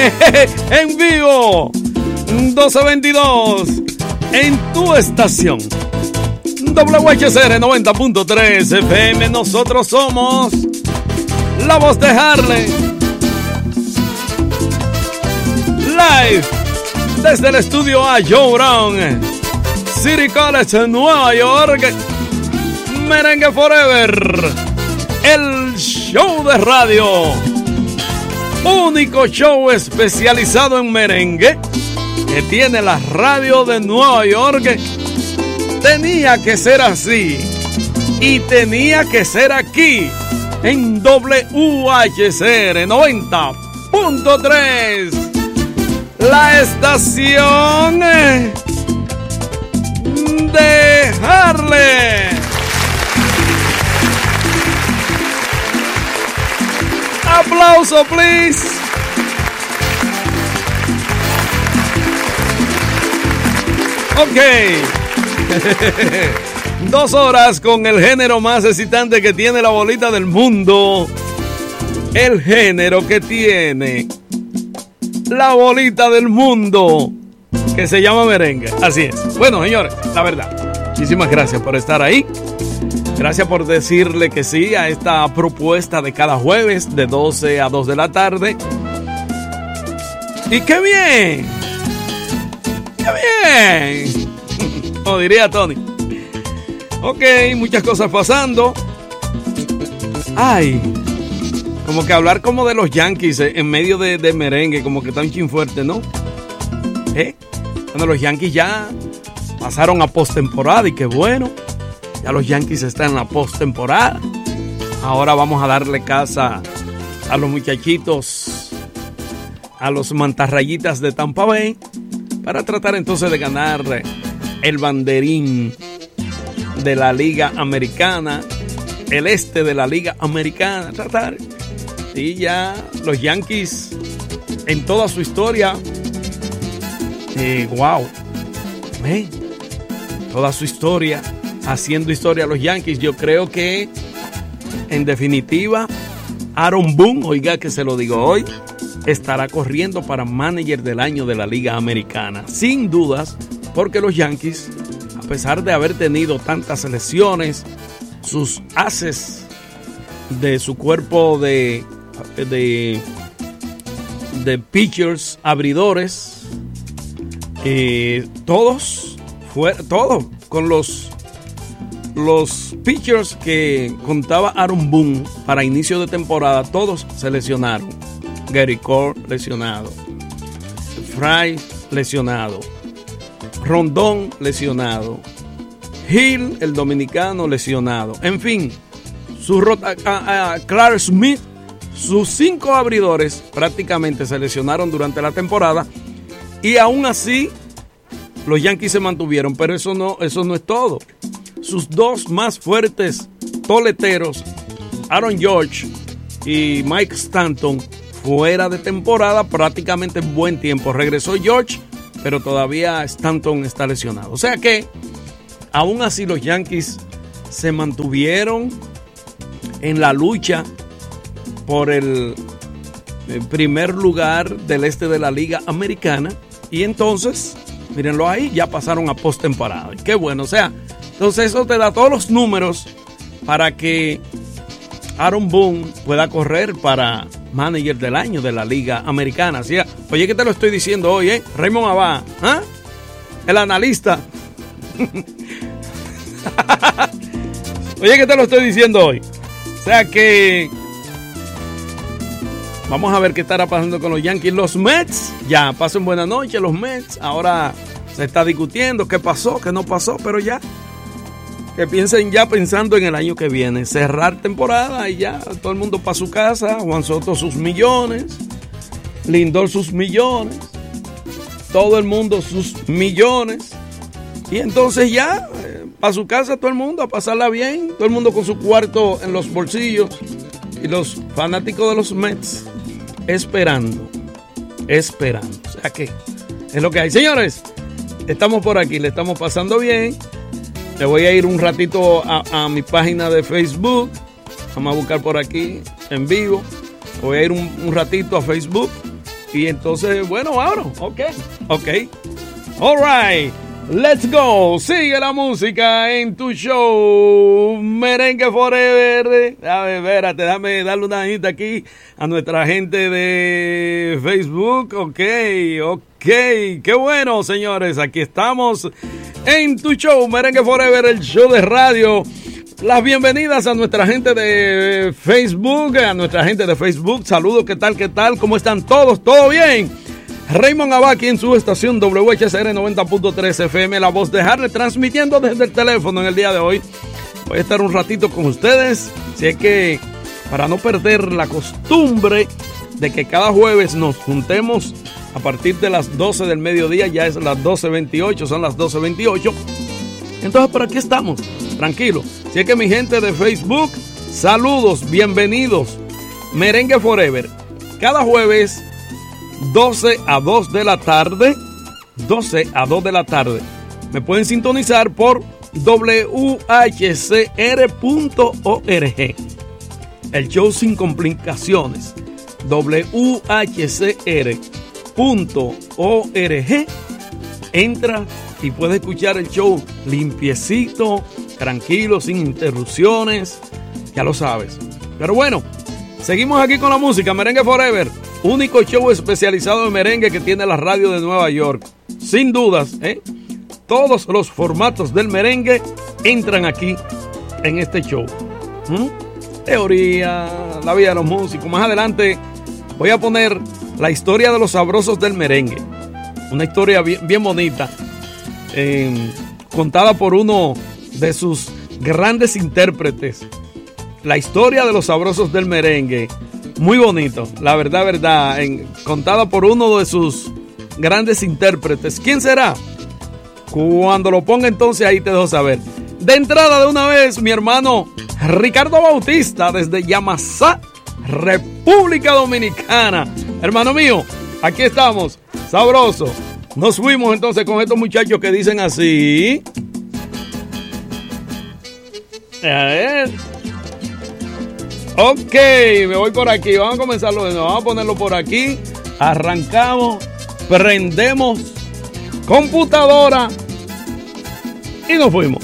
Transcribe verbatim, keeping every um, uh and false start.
en vivo, doce veintidós, en tu estación W H C R noventa punto tres F M. Nosotros somos La Voz de Harlem, live desde el estudio A. Joe Brown, City College, Nueva York. Merengue Forever, el show de radio, único show especializado en merengue que tiene la radio de Nueva York. Tenía que ser así y tenía que ser aquí en W H C R noventa punto tres, la estación de Harlem. Aplauso, please. Ok. Dos horas con el género más excitante que tiene la bolita del mundo. El género que tiene la bolita del mundo, que se llama merengue. Así es. Bueno, señores, la verdad, muchísimas gracias por estar ahí. Gracias por decirle que sí a esta propuesta de cada jueves de doce a dos de la tarde. ¡Y qué bien! ¡Qué bien! Como diría Tony. Ok, muchas cosas pasando. Ay, como que hablar como de los Yankees en medio de, de merengue, como que está un chin fuerte, ¿no? ¿Eh? Bueno, los Yankees ya pasaron a postemporada y qué bueno. Ya los Yankees están en la postemporada. Ahora vamos a darle casa a los muchachitos, a los mantarrayitas de Tampa Bay, para tratar entonces de ganar el banderín de la Liga Americana, el este de la Liga Americana. Tratar. Y ya los Yankees en toda su historia, eh, wow, ¿eh? Toda su historia, haciendo historia a los Yankees. Yo creo que, en definitiva, Aaron Boone, oiga que se lo digo hoy, estará corriendo para manager del año de la Liga Americana. Sin dudas, porque los Yankees, a pesar de haber tenido tantas lesiones, sus ases de su cuerpo de, de, de pitchers, abridores, eh, todos, fue, todos con los... Los pitchers que contaba Aaron Boone para inicio de temporada, todos se lesionaron. Gary Cole lesionado, Fry lesionado, Rondón lesionado, Hill, el dominicano, lesionado. En fin, su rota, uh, uh, Clarke Schmidt, sus cinco abridores prácticamente se lesionaron durante la temporada y aún así los Yankees se mantuvieron. Pero eso no, eso no es todo. Sus dos más fuertes toleteros, Aaron Judge y Mike Stanton, fuera de temporada prácticamente en buen tiempo. Regresó Judge, pero todavía Stanton está lesionado. O sea que, aún así, los Yankees se mantuvieron en la lucha por el, el primer lugar del este de la Liga Americana. Y entonces, mírenlo ahí, ya pasaron a postemporada. Qué bueno, o sea... Entonces eso te da todos los números para que Aaron Boone pueda correr para manager del año de la Liga Americana. ¿Sí? Oye, que te lo estoy diciendo hoy, ¿eh? Raymond Abad, ¿eh? El analista. Oye, que te lo estoy diciendo hoy. O sea que vamos a ver qué estará pasando con los Yankees. Los Mets, ya, pasen buena noche los Mets. Ahora se está discutiendo qué pasó, qué no pasó, pero ya. Que piensen ya pensando en el año que viene. Cerrar temporada y ya. Todo el mundo para su casa. Juan Soto sus millones. Lindor sus millones. Todo el mundo sus millones. Y entonces ya, eh, para su casa todo el mundo, a pasarla bien. Todo el mundo con su cuarto en los bolsillos. Y los fanáticos de los Mets esperando. Esperando. O sea que es lo que hay. Señores, estamos por aquí. Le estamos pasando bien. Le voy a ir un ratito a, a mi página de Facebook. Vamos a buscar por aquí en vivo. Voy a ir un, un ratito a Facebook y entonces, bueno, abro. Ok, ok. All right. Let's go. Sigue la música en tu show Merengue Forever. Dame, espérate, dame darle una hita aquí a nuestra gente de Facebook. Ok, ok. Qué bueno, señores. Aquí estamos en tu show Merengue Forever, el show de radio. Las bienvenidas a nuestra gente de Facebook, a nuestra gente de Facebook. Saludos, ¿qué tal, qué tal? ¿Cómo están todos? ¿Todo bien? Raymond Abad aquí en su estación W H C R noventa punto tres F M, La Voz de Harley, transmitiendo desde el teléfono en el día de hoy. Voy a estar un ratito con ustedes, así es que para no perder la costumbre de que cada jueves nos juntemos a partir de las doce del mediodía, ya es las doce veintiocho, son las doce veintiocho. Entonces por aquí estamos, tranquilo. Así es que mi gente de Facebook, saludos, bienvenidos. Merengue Forever, cada jueves doce a dos de la tarde, doce a dos de la tarde. Me pueden sintonizar por W H C R punto org. El show sin complicaciones. W H C R punto org. Entra y puedes escuchar el show limpiecito, tranquilo, sin interrupciones. Ya lo sabes. Pero bueno, seguimos aquí con la música. Merengue Forever, único show especializado en merengue que tiene la radio de Nueva York. Sin dudas, ¿eh? Todos los formatos del merengue entran aquí en este show. ¿Mm? Teoría, la vida de los músicos. Más adelante voy a poner la historia de los sabrosos del merengue. Una historia bien, bien bonita, eh, contada por uno de sus grandes intérpretes. La historia de los sabrosos del merengue. Muy bonito, la verdad, verdad, en, contada por uno de sus grandes intérpretes. ¿Quién será? Cuando lo ponga entonces ahí te dejo saber. De entrada de una vez, mi hermano Ricardo Bautista desde Yamasá, República Dominicana. Hermano mío, aquí estamos, sabroso. Nos fuimos entonces con estos muchachos que dicen así. A ver. Ok, me voy por aquí. Vamos a comenzarlo de nuevo. Vamos a ponerlo por aquí. Arrancamos. Prendemos computadora. Y nos fuimos.